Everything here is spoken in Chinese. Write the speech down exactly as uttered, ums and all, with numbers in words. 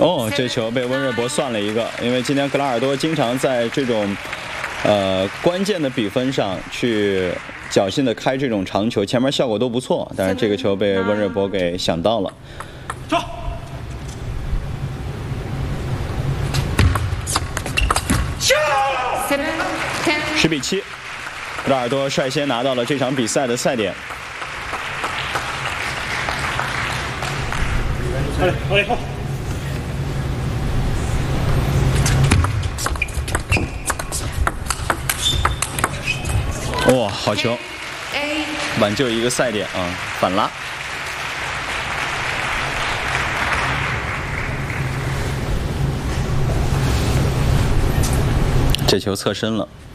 哦，这球被温瑞博算了一个，因为今天格拉尔多经常在这种呃关键的比分上去侥幸的开这种长球，前面效果都不错，但是这个球被温瑞博给想到了。 走。 十比七，格拉尔多率先拿到了这场比赛的赛点。 快点，快点，快！ 哇，好球！挽救一个赛点啊，反拉。这球侧身了。